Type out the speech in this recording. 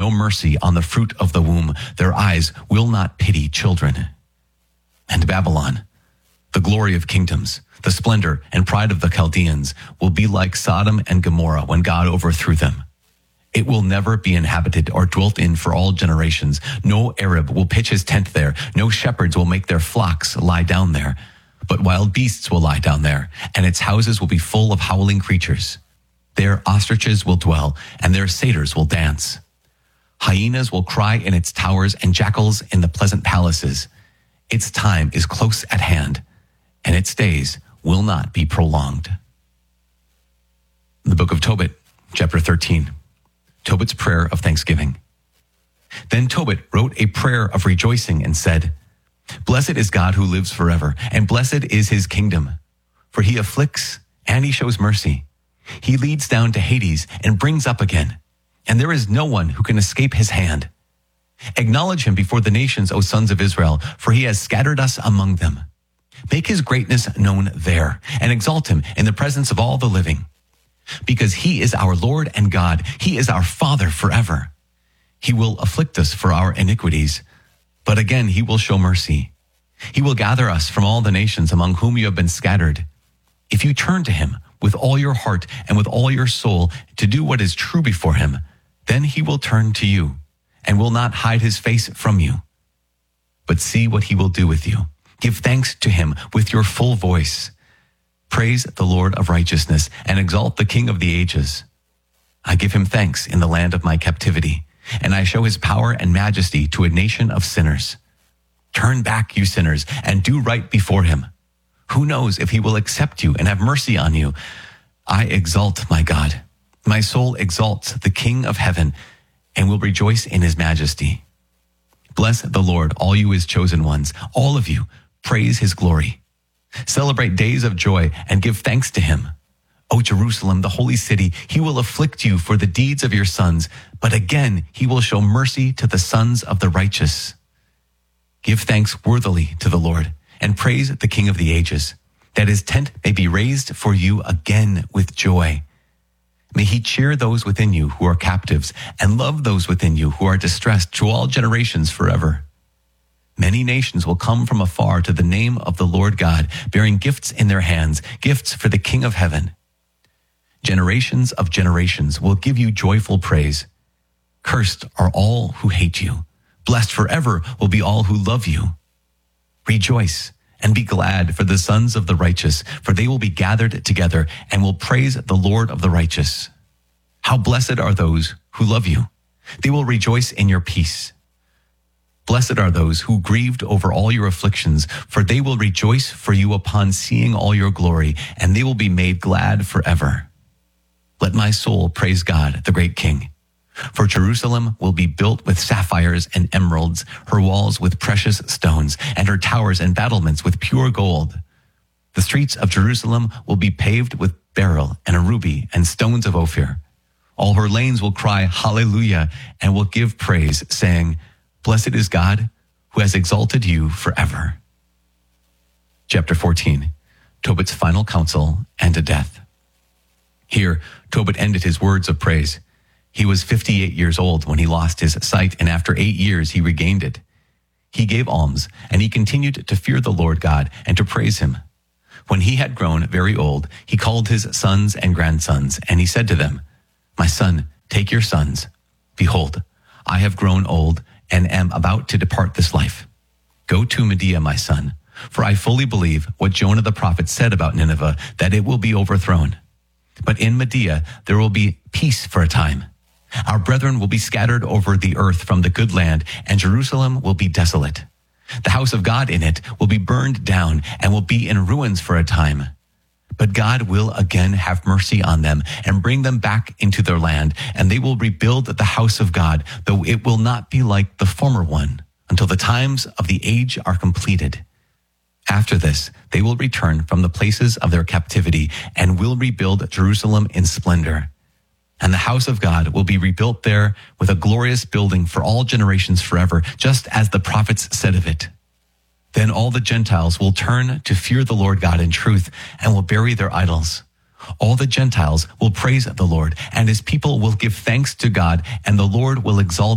no mercy on the fruit of the womb. Their eyes will not pity children. And Babylon, the glory of kingdoms, the splendor and pride of the Chaldeans, will be like Sodom and Gomorrah when God overthrew them. It will never be inhabited or dwelt in for all generations. No Arab will pitch his tent there. No shepherds will make their flocks lie down there. But wild beasts will lie down there, and its houses will be full of howling creatures. There ostriches will dwell, and their satyrs will dance. Hyenas will cry in its towers, and jackals in the pleasant palaces. Its time is close at hand, and its days will not be prolonged. The book of Tobit, chapter 13. Tobit's prayer of thanksgiving. Then Tobit wrote a prayer of rejoicing and said, Blessed is God who lives forever, and blessed is his kingdom. For he afflicts and he shows mercy. He leads down to Hades and brings up again, and there is no one who can escape his hand. Acknowledge him before the nations, O sons of Israel, for he has scattered us among them. Make his greatness known there, and exalt him in the presence of all the living. Because he is our Lord and God, he is our Father forever. He will afflict us for our iniquities, but again he will show mercy. He will gather us from all the nations among whom you have been scattered. If you turn to him with all your heart and with all your soul to do what is true before him, then he will turn to you and will not hide his face from you. But see what he will do with you. Give thanks to him with your full voice. Praise the Lord of righteousness and exalt the King of the ages. I give him thanks in the land of my captivity, and I show his power and majesty to a nation of sinners. Turn back, you sinners, and do right before him. Who knows if he will accept you and have mercy on you? I exalt my God. My soul exalts the King of heaven and will rejoice in his majesty. Bless the Lord, all you his chosen ones, all of you. Praise his glory. Celebrate days of joy and give thanks to him. O Jerusalem, the holy city, he will afflict you for the deeds of your sons, but again he will show mercy to the sons of the righteous. Give thanks worthily to the Lord and praise the King of the ages, that his tent may be raised for you again with joy. May he cheer those within you who are captives and love those within you who are distressed to all generations forever. Many nations will come from afar to the name of the Lord God, bearing gifts in their hands, gifts for the King of heaven. Generations of generations will give you joyful praise. Cursed are all who hate you. Blessed forever will be all who love you. Rejoice and be glad for the sons of the righteous, for they will be gathered together and will praise the Lord of the righteous. How blessed are those who love you. They will rejoice in your peace. Blessed are those who grieved over all your afflictions, for they will rejoice for you upon seeing all your glory, and they will be made glad forever. Let my soul praise God, the great King. For Jerusalem will be built with sapphires and emeralds, her walls with precious stones, and her towers and battlements with pure gold. The streets of Jerusalem will be paved with beryl and a ruby and stones of Ophir. All her lanes will cry hallelujah and will give praise, saying, Blessed is God who has exalted you forever. Chapter 14, Tobit's final counsel and a death. Here, Tobit ended his words of praise. He was 58 years old when he lost his sight, and after 8 years he regained it. He gave alms, and he continued to fear the Lord God and to praise him. When he had grown very old, he called his sons and grandsons, and he said to them, My son, take your sons. Behold, I have grown old and am about to depart this life. Go to Media, my son, for I fully believe what Jonah the prophet said about Nineveh, that it will be overthrown. But in Media there will be peace for a time. Our brethren will be scattered over the earth from the good land, and Jerusalem will be desolate. The house of God in it will be burned down and will be in ruins for a time. But God will again have mercy on them and bring them back into their land, and they will rebuild the house of God, though it will not be like the former one, until the times of the age are completed. After this, they will return from the places of their captivity and will rebuild Jerusalem in splendor. And the house of God will be rebuilt there with a glorious building for all generations forever, just as the prophets said of it. Then all the Gentiles will turn to fear the Lord God in truth and will bury their idols. All the Gentiles will praise the Lord, and his people will give thanks to God, and the Lord will exalt